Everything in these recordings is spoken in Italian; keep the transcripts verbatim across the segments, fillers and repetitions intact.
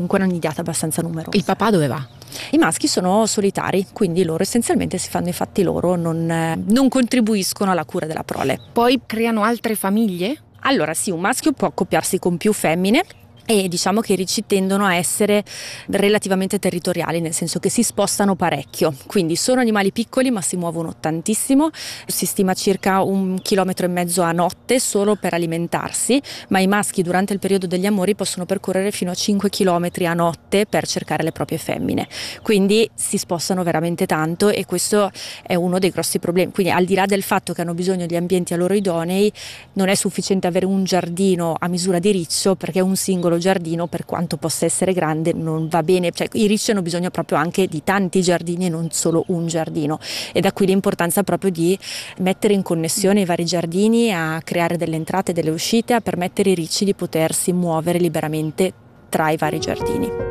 comunque una nidiata abbastanza numerosa. Il papà dove va? I maschi sono solitari, quindi loro essenzialmente si fanno i fatti loro, non, eh, non contribuiscono alla cura della prole. Poi creano altre famiglie? Allora sì, un maschio può accoppiarsi con più femmine. E diciamo che i ricci tendono a essere relativamente territoriali, nel senso che si spostano parecchio, quindi sono animali piccoli ma si muovono tantissimo, si stima circa un chilometro e mezzo a notte solo per alimentarsi, ma i maschi durante il periodo degli amori possono percorrere fino a cinque chilometri a notte per cercare le proprie femmine, quindi si spostano veramente tanto e questo è uno dei grossi problemi. Quindi al di là del fatto che hanno bisogno di ambienti a loro idonei, non è sufficiente avere un giardino a misura di riccio, perché un singolo giardino, per quanto possa essere grande, non va bene, cioè i ricci hanno bisogno proprio anche di tanti giardini e non solo un giardino, e da qui l'importanza proprio di mettere in connessione i vari giardini, a creare delle entrate e delle uscite, a permettere ai ricci di potersi muovere liberamente tra i vari giardini.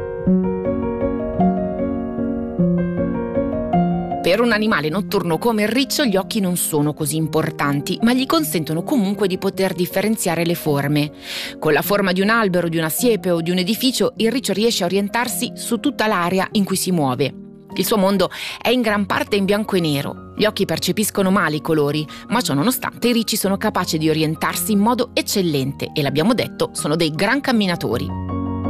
Per un animale notturno come il riccio gli occhi non sono così importanti, ma gli consentono comunque di poter differenziare le forme. Con la forma di un albero, di una siepe o di un edificio, il riccio riesce a orientarsi su tutta l'area in cui si muove. Il suo mondo è in gran parte in bianco e nero. Gli occhi percepiscono male i colori, ma ciò nonostante i ricci sono capaci di orientarsi in modo eccellente e, l'abbiamo detto, sono dei gran camminatori.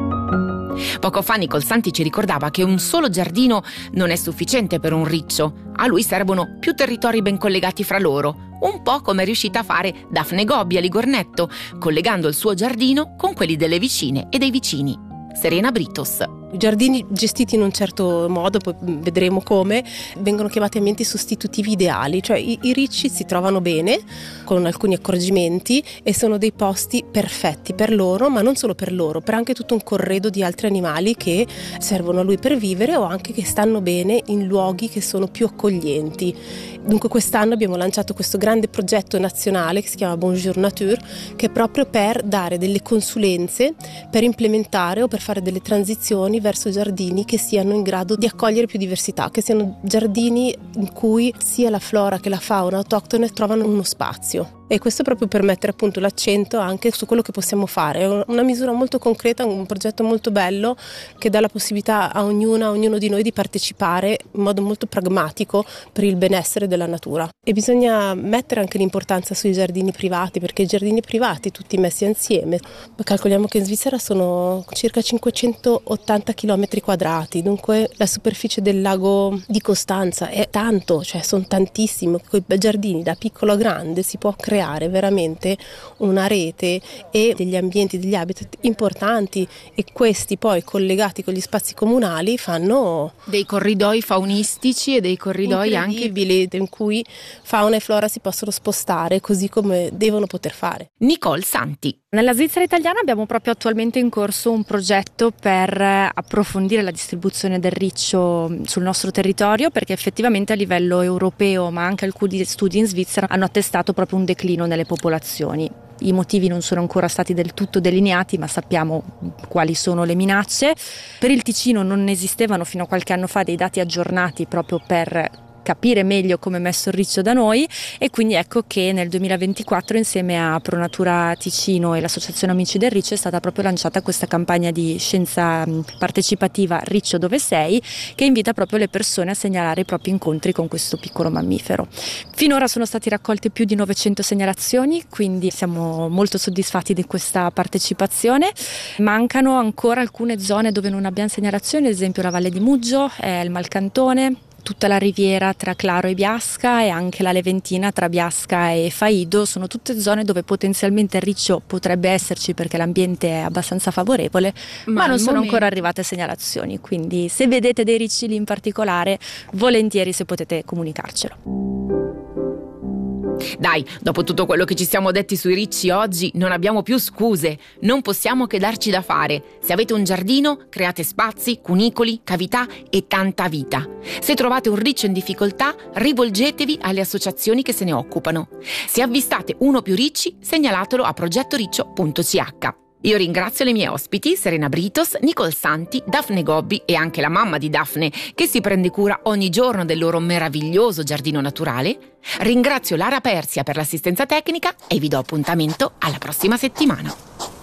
Poco fa Nicole Santi ci ricordava che un solo giardino non è sufficiente per un riccio. A lui servono più territori ben collegati fra loro, un po' come è riuscita a fare Daphne Gobbi a Ligornetto, collegando il suo giardino con quelli delle vicine e dei vicini. Serena Britos. I giardini gestiti in un certo modo, poi vedremo come, vengono chiamati ambienti sostitutivi ideali, cioè i, i ricci si trovano bene con alcuni accorgimenti e sono dei posti perfetti per loro, ma non solo per loro, per anche tutto un corredo di altri animali che servono a lui per vivere o anche che stanno bene in luoghi che sono più accoglienti. Dunque quest'anno abbiamo lanciato questo grande progetto nazionale che si chiama Bonjour Nature, che è proprio per dare delle consulenze, per implementare o per fare delle transizioni verso giardini che siano in grado di accogliere più diversità, che siano giardini in cui sia la flora che la fauna autoctone trovano uno spazio. E questo proprio per mettere appunto l'accento anche su quello che possiamo fare. È una misura molto concreta, un progetto molto bello che dà la possibilità a ognuna, a ognuno di noi di partecipare in modo molto pragmatico per il benessere della natura. E bisogna mettere anche l'importanza sui giardini privati, perché i giardini privati tutti messi insieme, calcoliamo che in Svizzera sono circa cinquecentottanta chilometri quadrati, dunque la superficie del lago di Costanza è tanto, cioè sono tantissimi. Con i giardini da piccolo a grande si può creare veramente una rete e degli ambienti, degli habitat importanti, e questi poi collegati con gli spazi comunali fanno dei corridoi faunistici e dei corridoi anche in cui fauna e flora si possono spostare così come devono poter fare. Nicole Santi. Nella Svizzera italiana abbiamo proprio attualmente in corso un progetto per approfondire la distribuzione del riccio sul nostro territorio, perché effettivamente a livello europeo, ma anche alcuni studi in Svizzera, hanno attestato proprio un declino nelle popolazioni. I motivi non sono ancora stati del tutto delineati, ma sappiamo quali sono le minacce. Per il Ticino non esistevano fino a qualche anno fa dei dati aggiornati proprio per capire meglio come è messo il riccio da noi, e quindi ecco che nel duemilaventiquattro insieme a Pronatura Ticino e l'Associazione Amici del Riccio è stata proprio lanciata questa campagna di scienza partecipativa Riccio dove sei, che invita proprio le persone a segnalare i propri incontri con questo piccolo mammifero. Finora sono stati raccolte più di novecento segnalazioni, quindi siamo molto soddisfatti di questa partecipazione. Mancano ancora alcune zone dove non abbiamo segnalazioni, ad esempio la Valle di Muggio, eh, il Malcantone, tutta la riviera tra Claro e Biasca e anche la Leventina tra Biasca e Faido. Sono tutte zone dove potenzialmente il riccio potrebbe esserci perché l'ambiente è abbastanza favorevole, ma, ma non sono momento. ancora arrivate segnalazioni, quindi se vedete dei ricci lì in particolare, volentieri se potete comunicarcelo. Dai, dopo tutto quello che ci siamo detti sui ricci oggi, non abbiamo più scuse, non possiamo che darci da fare. Se avete un giardino, create spazi, cunicoli, cavità e tanta vita. Se trovate un riccio in difficoltà, rivolgetevi alle associazioni che se ne occupano. Se avvistate uno o più ricci, segnalatelo a progettoriccio punto c h. Io ringrazio le mie ospiti, Serena Britos, Nicole Santi, Daphne Gobbi e anche la mamma di Daphne, che si prende cura ogni giorno del loro meraviglioso giardino naturale. Ringrazio Lara Persia per l'assistenza tecnica e vi do appuntamento alla prossima settimana.